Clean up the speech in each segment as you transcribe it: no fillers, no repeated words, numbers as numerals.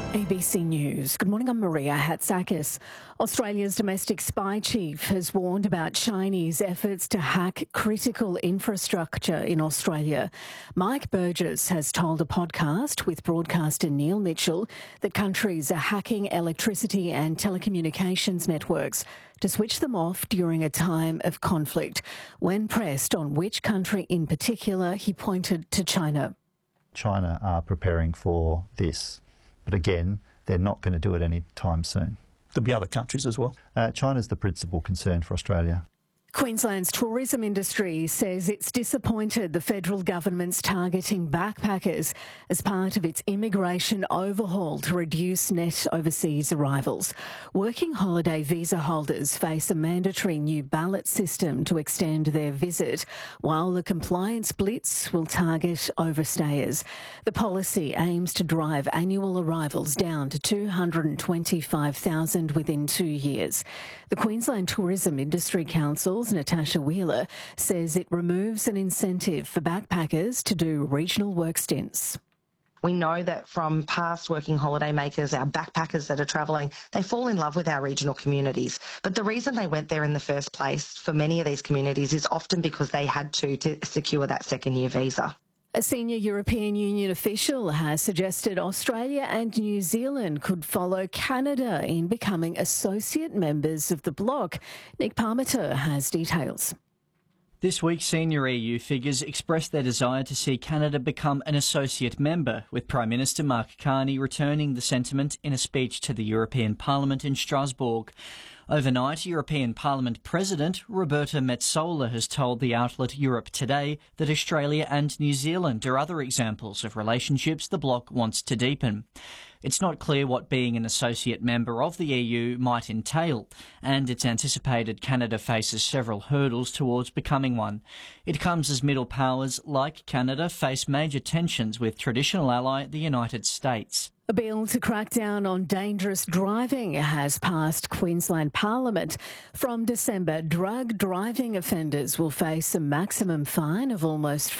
ABC News. Good morning, I'm Maria Hatzakis. Australia's domestic spy chief has warned about Chinese efforts to hack critical infrastructure in Australia. Mike Burgess has told a podcast with broadcaster Neil Mitchell that countries are hacking electricity and telecommunications networks to switch them off during a time of conflict. When pressed on which country in particular, he pointed to China. China are preparing for this. But again, they're not going to do it any time soon. There'll be other countries as well. China's the principal concern for Australia. Queensland's tourism industry says it's disappointed the federal government's targeting backpackers as part of its immigration overhaul to reduce net overseas arrivals. Working holiday visa holders face a mandatory new ballot system to extend their visit, while the compliance blitz will target overstayers. The policy aims to drive annual arrivals down to 225,000 within 2 years. The Queensland Tourism Industry Council's Natasha Wheeler says it removes an incentive for backpackers to do regional work stints. We know that from past working holiday makers, our backpackers that are travelling, they fall in love with our regional communities. But the reason they went there in the first place for many of these communities is often because they had to secure that second-year visa. A senior European Union official has suggested Australia and New Zealand could follow Canada in becoming associate members of the bloc. Nick Parmiter has details. This week, senior EU figures expressed their desire to see Canada become an associate member, with Prime Minister Mark Carney returning the sentiment in a speech to the European Parliament in Strasbourg. Overnight, European Parliament President Roberta Metsola has told the outlet Europe Today that Australia and New Zealand are other examples of relationships the bloc wants to deepen. It's not clear what being an associate member of the EU might entail, and it's anticipated Canada faces several hurdles towards becoming one. It comes as middle powers like Canada face major tensions with traditional ally the United States. A bill to crack down on dangerous driving has passed Queensland Parliament. From December, drug driving offenders will face a maximum fine of almost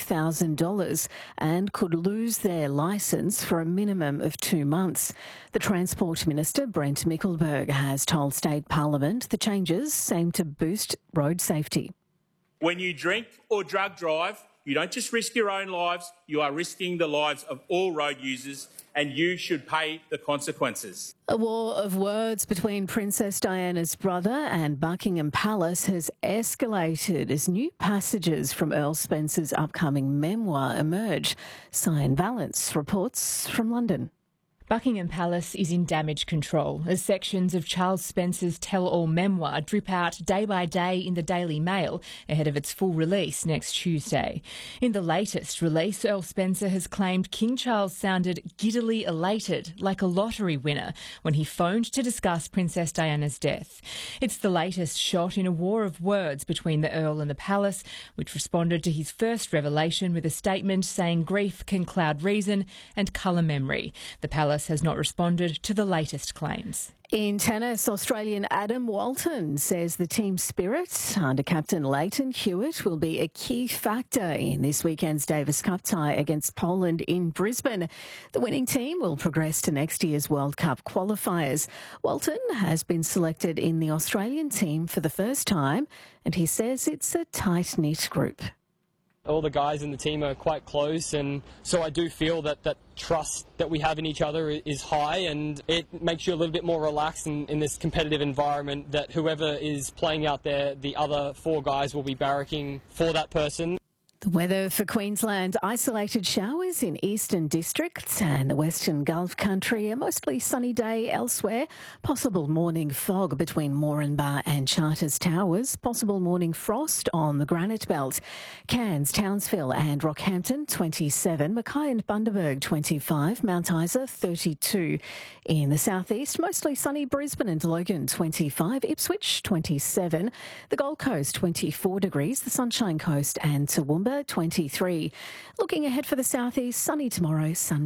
$5,000 and could lose their licence for a minimum of 2 months. The Transport Minister, Brent Mickelberg, has told State Parliament the changes aim to boost road safety. When you drink or drug drive, you don't just risk your own lives, you are risking the lives of all road users, and you should pay the consequences. A war of words between Princess Diana's brother and Buckingham Palace has escalated as new passages from Earl Spencer's upcoming memoir emerge. Cyan Valence reports from London. Buckingham Palace is in damage control as sections of Charles Spencer's tell-all memoir drip out day by day in the Daily Mail ahead of its full release next Tuesday. In the latest release, Earl Spencer has claimed King Charles sounded giddily elated, like a lottery winner, when he phoned to discuss Princess Diana's death. It's the latest shot in a war of words between the Earl and the Palace, which responded to his first revelation with a statement saying grief can cloud reason and colour memory. The Palace has not responded to the latest claims. In tennis, Australian Adam Walton says the team spirit under captain Leighton Hewitt will be a key factor in this weekend's Davis Cup tie against Poland in Brisbane. The winning team will progress to next year's World Cup qualifiers. Walton has been selected in the Australian team for the first time, and he says it's a tight-knit group. All the guys in the team are quite close, and so I do feel that trust that we have in each other is high, and it makes you a little bit more relaxed in this competitive environment that whoever is playing out there, the other four guys will be barracking for that person. The weather for Queensland: isolated showers in eastern districts and the Western Gulf country. A mostly sunny day elsewhere. Possible morning fog between Moranbah and Charters Towers. Possible morning frost on the Granite Belt. Cairns, Townsville and Rockhampton 27. Mackay and Bundaberg 25. Mount Isa 32. In the southeast, mostly sunny Brisbane and Logan 25. Ipswich 27. The Gold Coast 24 degrees. The Sunshine Coast and Toowoomba 23. Looking ahead for the southeast, sunny tomorrow, sun